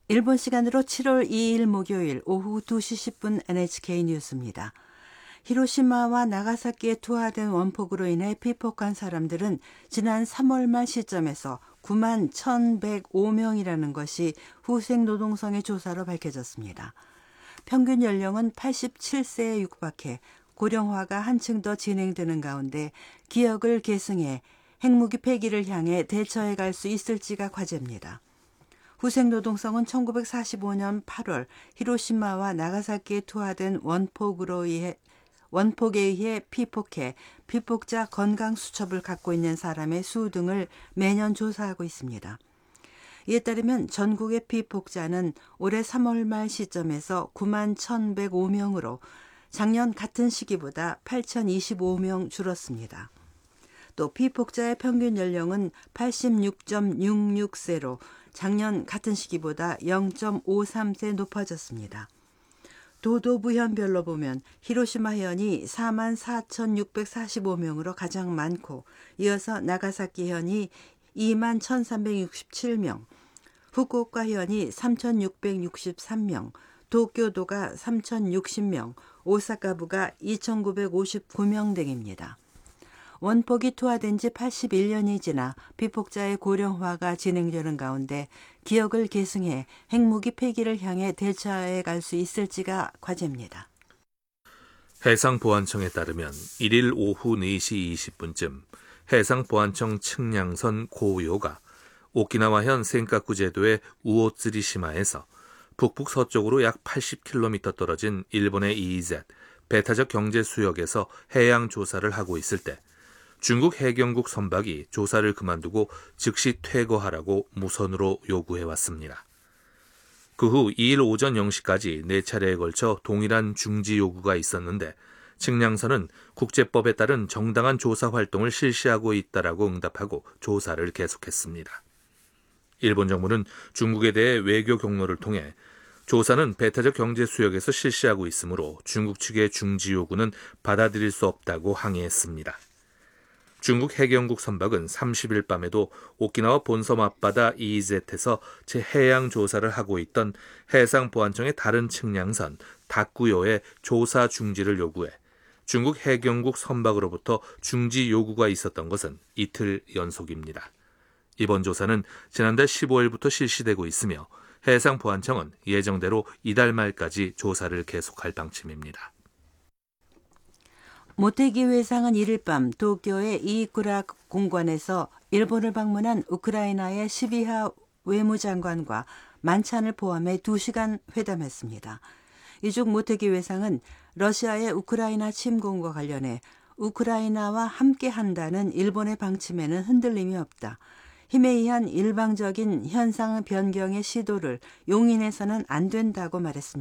일본 시간으로 7월 2일 목요일 오후 2시 10분 NHK 뉴스입니다. 히로시마와 나가사키에 투하된 원폭으로 인해 피폭한 사람들은 지난 3월 말 시점에서 9만 1,105명이라는 것이 후생노동성의 조사로 밝혀졌습니다. 평균 연령은 87세에 육박해 고령화가 한층 더 진행되는 가운데 기억을 계승해 핵무기 폐기를 향해 대처해 갈 수 있을지가 과제입니다. 후생노동성은 1945년 8월 히로시마와 나가사키에 투하된 원폭에 의해 피폭해 피폭자 건강 수첩을 갖고 있는 사람의 수 등을 매년 조사하고 있습니다. 이에 따르면 전국의 피폭자는 올해 3월 말 시점에서 9만 1,105명으로 작년 같은 시기보다 8,025명 줄었습니다. 또 피폭자의 평균 연령은 86.66세로 작년 같은 시기보다 0.53세 높아졌습니다. 도도부현별로 보면 히로시마 현이 4만 4,645명으로 가장 많고 이어서 나가사키 현이 2만 1,367명, 후쿠오카 현이 3,663명, 도쿄도가 3,060명, 오사카부가 2,959명 등입니다. 원폭이 투하된 지 81년이 지나 피폭자의 고령화가 진행되는 가운데 기억을 계승해 핵무기 폐기를 향해 대처해 갈 수 있을지가 과제입니다. 해상보안청에 따르면 1일 오후 4시 20분쯤 해상보안청 측량선 고요가 오키나와현 센카쿠 제도의 우오츠리시마에서 북북서쪽으로 약 80km 떨어진 일본의 EEZ 배타적 경제수역에서 해양 조사를 하고 있을 때 중국 해경국 선박이 조사를 그만두고 즉시 퇴거하라고 무선으로 요구해왔습니다. 그 후 2일 오전 0시까지 4차례에 걸쳐 동일한 중지 요구가 있었는데 측량선은 국제법에 따른 정당한 조사 활동을 실시하고 있다라고 응답하고 조사를 계속했습니다. 일본 정부는 중국에 대해 외교 경로를 통해 조사는 배타적 경제수역에서 실시하고 있으므로 중국 측의 중지 요구는 받아들일 수 없다고 항의했습니다. 중국 해경국 선박은 30일 밤에도 오키나와 본섬 앞바다 EEZ에서 해양 조사를 하고 있던 해상보안청의 다른 측량선 다꾸요의 조사 중지를 요구해 중국 해경국 선박으로부터 중지 요구가 있었던 것은 이틀 연속입니다. 이번 조사는 지난달 15일부터 실시되고 있으며 해상보안청은 예정대로 이달 말까지 조사를 계속할 방침입니다. 모테기 회상은 1일 밤 도쿄의 이이쿠라 공관에서 일본을 방문한 우크라이나의 시비하 외무장관과 만찬을 포함해 2시간 회담했습니다. 이중 모테기 회상은 러시아의 우크라이나 침공과 관련해 우크라이나와 함께한다는 일본의 방침에는 흔들림이 없다. 힘에 의한 일방적인 현상 변경의 시도를 용인해서는 안 된다고 말했습니다.